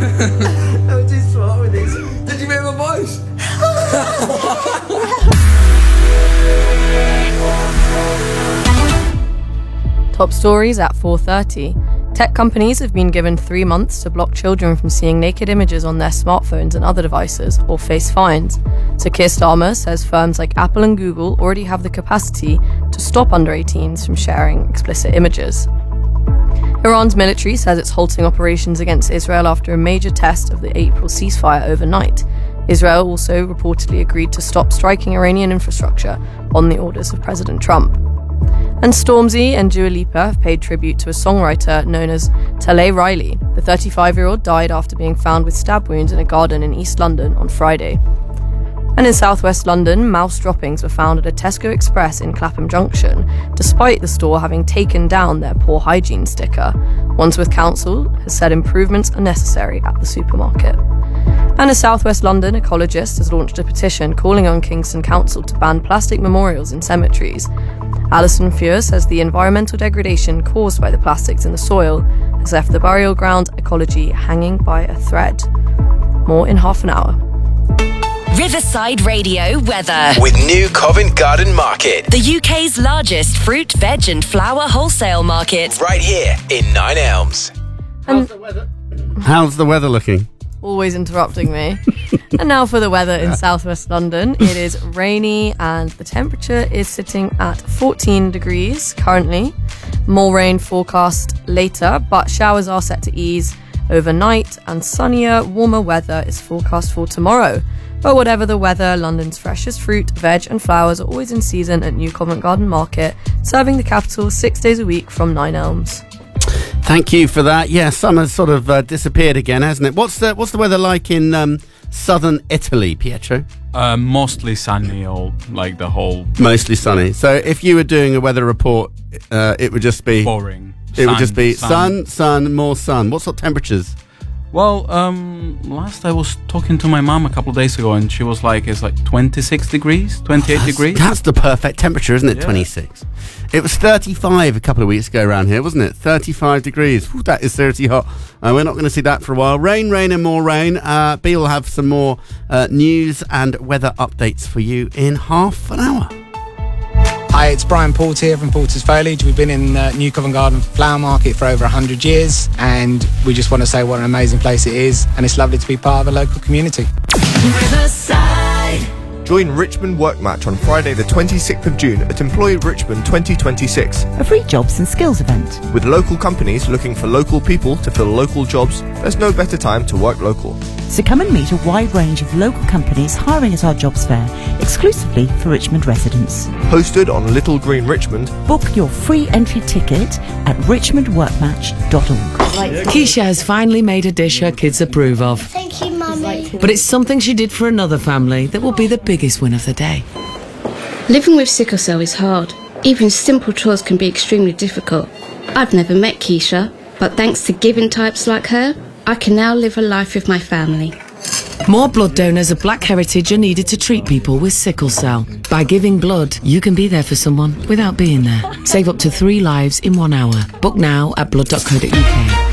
I'm too smart with this. Did you hear my voice? Top stories at 4:30. Tech companies have been given 3 months to block children from seeing naked images on their smartphones and other devices, or face fines. So Keir Starmer says firms like Apple and Google already have the capacity to stop under 18s from sharing explicit images. Iran's military says it's halting operations against Israel after a major test of the April ceasefire overnight. Israel also reportedly agreed to stop striking Iranian infrastructure on the orders of President Trump. And Stormzy and Dua Lipa have paid tribute to a songwriter known as Tale Riley. The 35-year-old died after being found with stab wounds in a garden in East London on Friday. And in southwest London, mouse droppings were found at a Tesco Express in Clapham Junction, despite the store having taken down their poor hygiene sticker. Wandsworth Council has said improvements are necessary at the supermarket. And a southwest London ecologist has launched a petition calling on Kingston Council to ban plastic memorials in cemeteries. Alison Fuhr says the environmental degradation caused by the plastics in the soil has left the burial ground ecology hanging by a thread. More in half an hour. Riverside Radio weather. With New Covent Garden Market. The UK's largest fruit, veg and flower wholesale market. Right here in Nine Elms. How's the weather looking? Always interrupting me. And now for the weather in southwest London. It is rainy and the temperature is sitting at 14 degrees currently. More rain forecast later, but showers are set to ease overnight and sunnier, warmer weather is forecast for tomorrow. But whatever the weather, London's freshest fruit, veg and flowers are always in season at New Covent Garden Market, serving the capital 6 days a week from Nine Elms. Thank you for that. Yeah, summer's sort of disappeared again, hasn't it? What's the weather like in southern Italy, Pietro? Mostly sunny, or like the whole... Mostly sunny. So if you were doing a weather report, it would just be... boring. It would just be sun, more sun. What sort of temperatures? Well, last I was talking to my mum a couple of days ago, and she was like, it's like 26 degrees, 28 degrees. That's the perfect temperature, isn't it? Yeah. 26. It was 35 a couple of weeks ago around here, wasn't it? 35 degrees. Whew, that is seriously hot. We're not going to see that for a while. Rain, and more rain. B will have some more news and weather updates for you in half an hour. Hi, it's Brian Port here from Porter's Foliage. We've been in New Covent Garden Flower Market for over 100 years, and we just want to say what an amazing place it is, and it's lovely to be part of the local community. Riverside. Join Richmond Work Match on Friday the 26th of June at Employ Richmond 2026. A free jobs and skills event. With local companies looking for local people to fill local jobs, there's no better time to work local. So come and meet a wide range of local companies hiring at our jobs fair, exclusively for Richmond residents. Hosted on Little Green Richmond. Book your free entry ticket at richmondworkmatch.org. Keisha has finally made a dish her kids approve of. Thank you, Mummy. But it's something she did for another family that will be the biggest win of the day. Living with sickle cell is hard. Even simple chores can be extremely difficult. I've never met Keisha, but thanks to giving types like her, I can now live a life with my family. More blood donors of Black heritage are needed to treat people with sickle cell. By giving blood, you can be there for someone without being there. Save up to 3 lives in 1 hour. Book now at blood.co.uk.